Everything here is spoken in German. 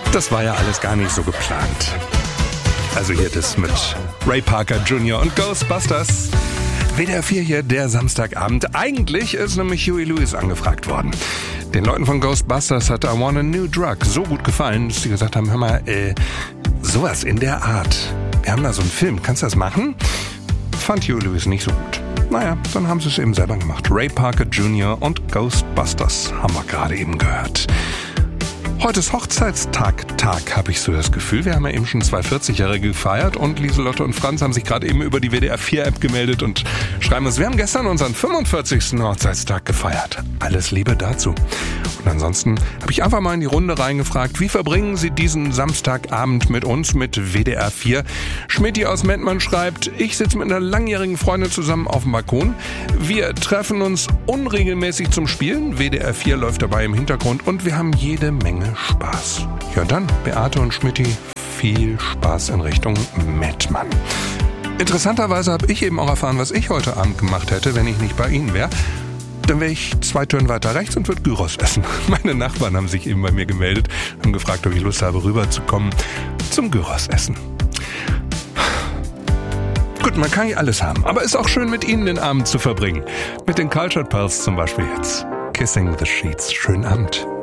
Das war ja alles gar nicht so geplant. Also hier das mit Ray Parker Jr. und Ghostbusters. WDR 4 hier, der Samstagabend. Eigentlich ist nämlich Huey Lewis angefragt worden. Den Leuten von Ghostbusters hat I Want a New Drug so gut gefallen, dass sie gesagt haben, hör mal, sowas in der Art. Wir haben da so einen Film, kannst du das machen? Fand Huey Lewis nicht so gut. Naja, dann haben sie es eben selber gemacht. Ray Parker Jr. und Ghostbusters haben wir gerade eben gehört. Heute ist Hochzeitstag, habe ich so das Gefühl. Wir haben ja eben schon 2 40-Jährige gefeiert und Lieselotte und Franz haben sich gerade eben über die WDR 4-App gemeldet und schreiben uns, wir haben gestern unseren 45. Hochzeitstag gefeiert. Alles Liebe dazu. Und ansonsten habe ich einfach mal in die Runde reingefragt, wie verbringen Sie diesen Samstagabend mit uns, mit WDR 4? Schmidti aus Mettmann schreibt, ich sitze mit einer langjährigen Freundin zusammen auf dem Balkon. Wir treffen uns unregelmäßig zum Spielen. WDR 4 läuft dabei im Hintergrund und wir haben jede Menge Spaß. Ja dann, Beate und Schmidti, viel Spaß in Richtung Mettmann. Interessanterweise habe ich eben auch erfahren, was ich heute Abend gemacht hätte, wenn ich nicht bei Ihnen wäre. Dann wäre ich 2 Türen weiter rechts und würde Gyros essen. Meine Nachbarn haben sich eben bei mir gemeldet, haben gefragt, ob ich Lust habe, rüberzukommen zum Gyros essen. Gut, man kann ja alles haben, aber ist auch schön, mit Ihnen den Abend zu verbringen. Mit den Cultured Pals zum Beispiel jetzt. Kissing the Sheets. Schönen Abend.